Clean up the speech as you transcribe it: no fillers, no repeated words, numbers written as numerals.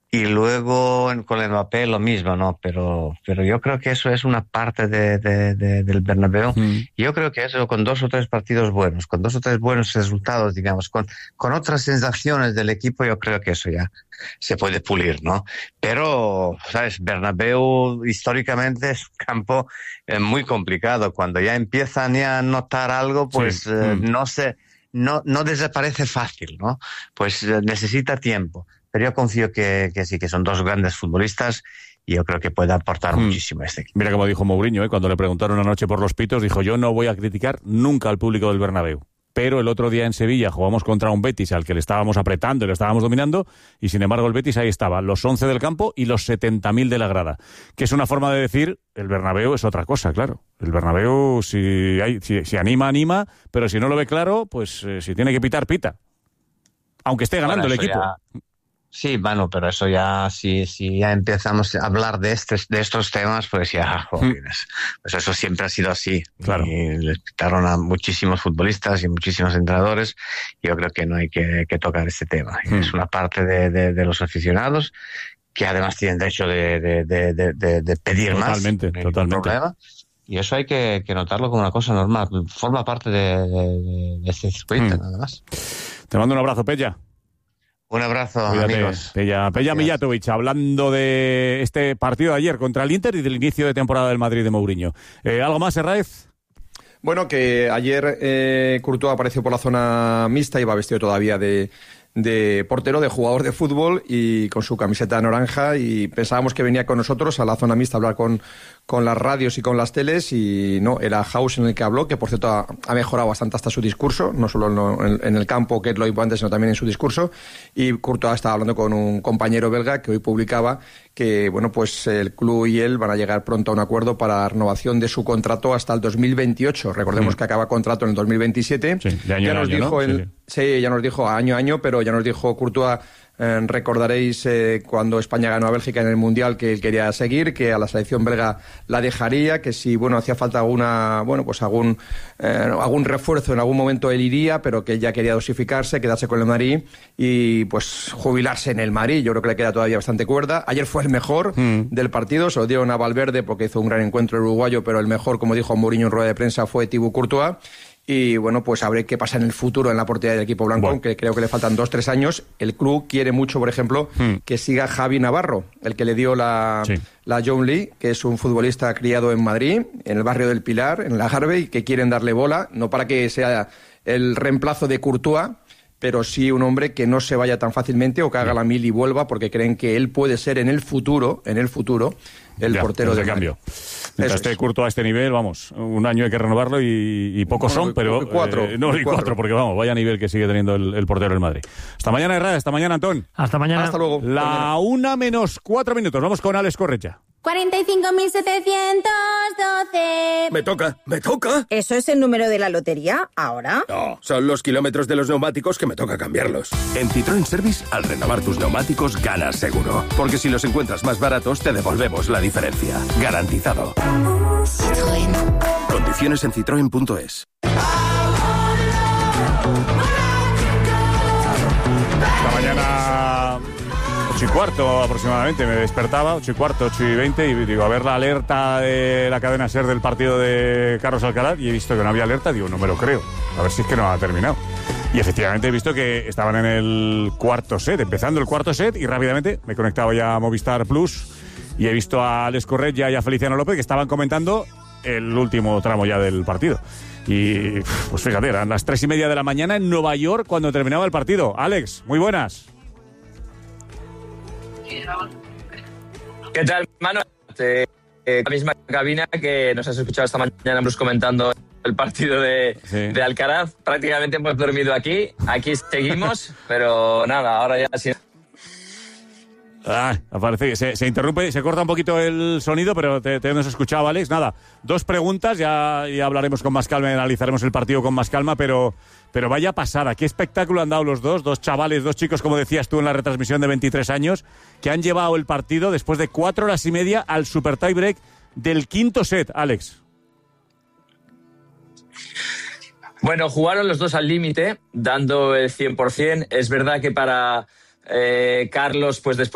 Y luego con el Mbappé lo mismo, ¿no? Pero yo creo que eso es una parte del Bernabéu. Yo creo que eso con 2 o 3 partidos buenos, con 2 o 3 buenos resultados, digamos, con otras sensaciones del equipo, yo creo que eso ya se puede pulir, ¿no? Pero, ¿sabes? Bernabéu históricamente es un campo muy complicado. Cuando ya empiezan ya a notar algo, pues sí. No desaparece fácil, ¿no? Pues necesita tiempo. Pero yo confío que sí, que son 2 grandes futbolistas y yo creo que puede aportar muchísimo a este equipo. Mira como dijo Mourinho, cuando le preguntaron anoche por los pitos, dijo: yo no voy a criticar nunca al público del Bernabéu. Pero el otro día en Sevilla jugamos contra un Betis al que le estábamos apretando y le estábamos dominando, y sin embargo el Betis ahí estaba, los 11 del campo y los 70.000 de la grada. Que es una forma de decir, el Bernabéu es otra cosa, claro. El Bernabéu, si anima, anima, pero si no lo ve claro, pues si tiene que pitar, pita. Aunque esté ganando el equipo. Sí, bueno, pero eso ya, si ya empezamos a hablar de estos temas, pues ya, jóvenes. Pues eso siempre ha sido así. Claro. Y les quitaron a muchísimos futbolistas y muchísimos entrenadores. Yo creo que no hay que tocar este tema. Es una parte de los aficionados que además tienen derecho de pedir totalmente, más. Totalmente. Problema. Y eso hay que notarlo como una cosa normal. Forma parte de este circuito, nada más. Te mando un abrazo, Pella. Un abrazo, cuídate, amigos. Pella Mijatovic, hablando de este partido de ayer contra el Inter y del inicio de temporada del Madrid de Mourinho. ¿Algo más, Herráez? Bueno, que ayer Courtois apareció por la zona mixta, iba vestido todavía de portero, de jugador de fútbol y con su camiseta naranja, y pensábamos que venía con nosotros a la zona mixta a hablar con las radios y con las teles, y no, era House en el que habló, que por cierto ha mejorado bastante hasta su discurso, no solo en el campo, que es lo importante, sino también en su discurso. Y Courtois estaba hablando con un compañero belga que hoy publicaba que, bueno, pues el club y él van a llegar pronto a un acuerdo para la renovación de su contrato hasta el 2028. Recordemos que acaba contrato en el 2027. Sí, de año ya en nos año, dijo ¿no? Sí, ya nos dijo año a año, pero ya nos dijo Courtois, recordaréis cuando España ganó a Bélgica en el Mundial, que él quería seguir, que a la selección belga la dejaría, que si hacía falta algún refuerzo en algún momento él iría, pero que él ya quería dosificarse, quedarse con el Madrid y pues jubilarse en el Madrid. Yo creo que le queda todavía bastante cuerda. Ayer fue el mejor del partido, se lo dieron a Valverde porque hizo un gran encuentro el uruguayo, pero el mejor, como dijo Mourinho en rueda de prensa, fue Thibaut Courtois. Y bueno, pues a ver qué pasa en el futuro en la portería del equipo blanco, aunque creo que le faltan 2-3 años. El club quiere mucho, por ejemplo, que siga Javi Navarro, el que le dio la John Lee, que es un futbolista criado en Madrid, en el barrio del Pilar, en la Harvey, que quieren darle bola, no para que sea el reemplazo de Courtois, pero sí un hombre que no se vaya tan fácilmente o que haga la mil y vuelva, porque creen que él puede ser en el futuro, el portero del cambio. Mientras esté Courtois a este nivel, vamos, un año hay que renovarlo y pocos son, pero... cuatro, porque vamos, vaya nivel que sigue teniendo el portero del Madrid. Hasta mañana, Herrera, hasta mañana, Antón. Hasta mañana. Hasta luego. 1:04, vamos con Alex Correcha. 45.712. Me toca. ¿Eso es el número de la lotería ahora? No, son los kilómetros de los neumáticos que me toca cambiarlos. En Citroën Service, al renovar tus neumáticos, ganas seguro. Porque si los encuentras más baratos, te devolvemos la diferencia. Garantizado. Citroën. Condiciones en citroen.es. Esta mañana 8:15 aproximadamente me despertaba, 8:15, 8:20, y digo, a ver la alerta de la cadena SER del partido de Carlos Alcaraz, y he visto que no había alerta. Digo, no me lo creo, a ver si es que no ha terminado. Y efectivamente he visto que estaban en el cuarto set, empezando el cuarto set, y rápidamente me he conectado ya a Movistar Plus y he visto a Alex Correia y a Feliciano López que estaban comentando el último tramo ya del partido. Y pues fíjate, eran las 3:30 de la mañana en Nueva York cuando terminaba el partido. Alex, muy buenas. ¿Qué tal, hermano? La misma cabina que nos has escuchado esta mañana, Bruce, comentando el partido de Alcaraz. Prácticamente hemos dormido aquí seguimos, pero nada, ahora ya sí. Parece que se interrumpe, se corta un poquito el sonido, pero te hemos escuchado, Alex. Nada, 2 preguntas, ya hablaremos con más calma y analizaremos el partido con más calma, pero vaya pasada. Qué espectáculo han dado los dos chavales, 2 chicos, como decías tú en la retransmisión, de 23 años, que han llevado el partido después de 4 horas y media al super tie break del quinto set, Alex. Bueno, jugaron los dos al límite, dando el 100%. Es verdad que para Carlos, pues después